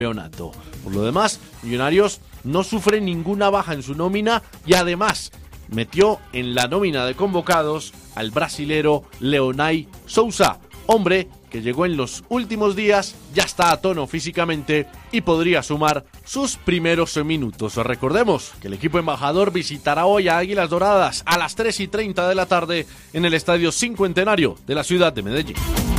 campeonato. Por lo demás, Millonarios no sufre ninguna baja en su nómina y además metió en la nómina de convocados al brasilero Leonay Sousa, hombre que llegó en los últimos días, ya está a tono físicamente y podría sumar sus primeros minutos. Recordemos que el equipo embajador visitará hoy a Águilas Doradas a las 3:30 de la tarde en el Estadio Cincuentenario de la ciudad de Medellín.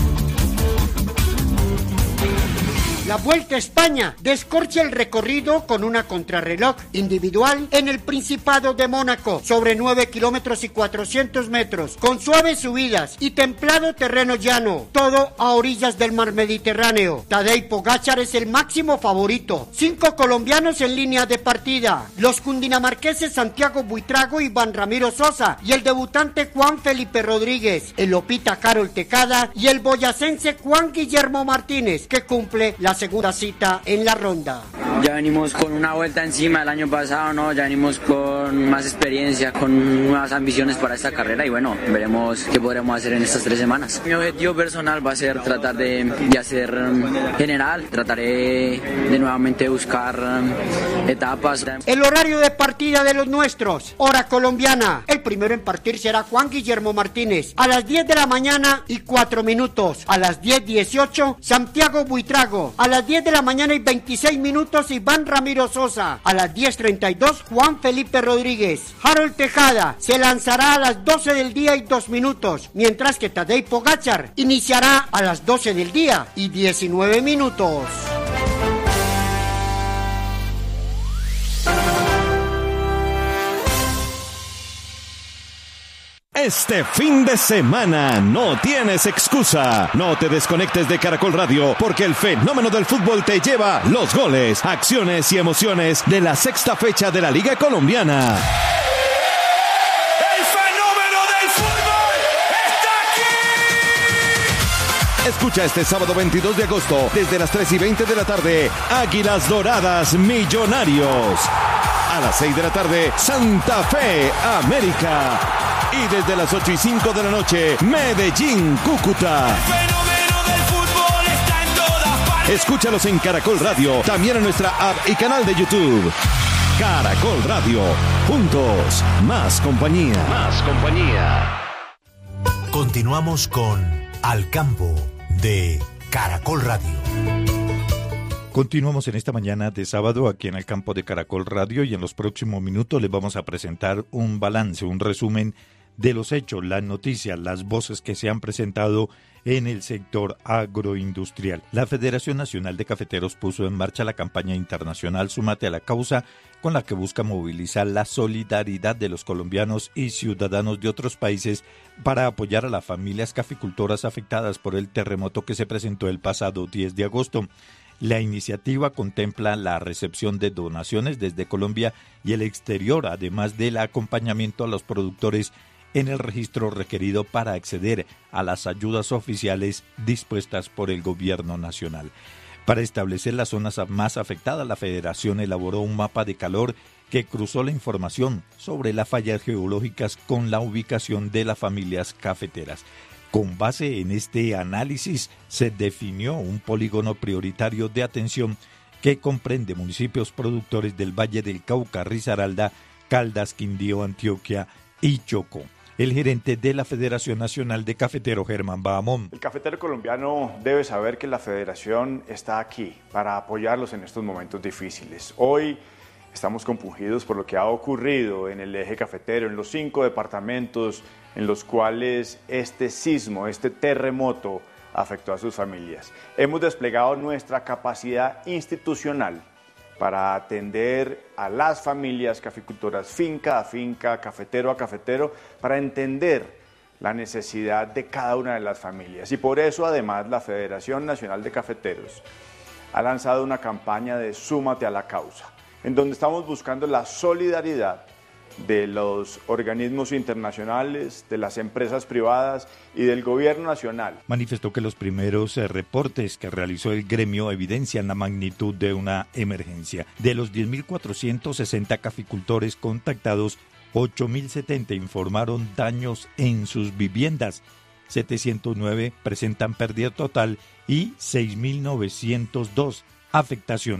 La Vuelta a España descorcha el recorrido con una contrarreloj individual en el Principado de Mónaco sobre 9 kilómetros y 400 metros, con suaves subidas y templado terreno llano, todo a orillas del mar Mediterráneo. Tadej Pogačar es el máximo favorito, 5 colombianos en línea de partida, los cundinamarqueses Santiago Buitrago y Iván Ramiro Sosa y el debutante Juan Felipe Rodríguez, el Lopita Carol Tecada y el boyacense Juan Guillermo Martínez, que cumple la segunda cita en la ronda. Ya venimos con una vuelta encima el año pasado, ¿no? Ya venimos con más experiencia, con nuevas ambiciones para esta carrera y bueno, veremos qué podremos hacer en estas 3 semanas. Mi objetivo personal va a ser tratar de hacer general, trataré de nuevamente buscar etapas. El horario de partida de los nuestros, hora colombiana. El primero en partir será Juan Guillermo Martínez, a las 10 de la mañana y 4 minutos. A las 10:18, Santiago Buitrago. A las 10 de la mañana y 26 minutos, Iván Ramiro Sosa. A las 10:32, Juan Felipe Rodríguez. Harold Tejada se lanzará a las 12 del día y 2 minutos, mientras que Tadej Pogačar iniciará a las 12 del día y 19 minutos. Este fin de semana no tienes excusa. No te desconectes de Caracol Radio porque el fenómeno del fútbol te lleva los goles, acciones y emociones de la 6ª fecha de la Liga Colombiana. ¡El fenómeno del fútbol está aquí! Escucha este sábado 22 de agosto desde las 3:20 de la tarde, Águilas Doradas Millonarios. A las 6 de la tarde, Santa Fe América. Y desde las 8:05 de la noche, Medellín, Cúcuta. El fenómeno del fútbol está en todas partes. Escúchalos en Caracol Radio, también en nuestra app y canal de YouTube. Caracol Radio, juntos, más compañía. Más compañía. Continuamos con Al Campo de Caracol Radio. Continuamos en esta mañana de sábado aquí en el campo de Caracol Radio y en los próximos minutos les vamos a presentar un balance, un resumen de los hechos, las noticias, las voces que se han presentado en el sector agroindustrial. La Federación Nacional de Cafeteros puso en marcha la campaña internacional Súmate a la Causa, con la que busca movilizar la solidaridad de los colombianos y ciudadanos de otros países para apoyar a las familias caficultoras afectadas por el terremoto que se presentó el pasado 10 de agosto. La iniciativa contempla la recepción de donaciones desde Colombia y el exterior, además del acompañamiento a los productores en el registro requerido para acceder a las ayudas oficiales dispuestas por el gobierno nacional. Para establecer las zonas más afectadas, la Federación elaboró un mapa de calor que cruzó la información sobre las fallas geológicas con la ubicación de las familias cafeteras. Con base en este análisis, se definió un polígono prioritario de atención que comprende municipios productores del Valle del Cauca, Risaralda, Caldas, Quindío, Antioquia y Chocó. El gerente de la Federación Nacional de Cafeteros, Germán Bahamón. El cafetero colombiano debe saber que la Federación está aquí para apoyarlos en estos momentos difíciles. Hoy estamos compungidos por lo que ha ocurrido en el eje cafetero, en los 5 departamentos en los cuales este sismo, este terremoto afectó a sus familias. Hemos desplegado nuestra capacidad institucional para atender a las familias caficultoras finca a finca, cafetero a cafetero, para entender la necesidad de cada una de las familias. Y por eso, además, la Federación Nacional de Cafeteros ha lanzado una campaña de Súmate a la Causa, en donde estamos buscando la solidaridad de los organismos internacionales, de las empresas privadas y del gobierno nacional. Manifestó que los primeros reportes que realizó el gremio evidencian la magnitud de una emergencia. De los 10.460 caficultores contactados, 8.070 informaron daños en sus viviendas, 709 presentan pérdida total y 6.902 afectaciones.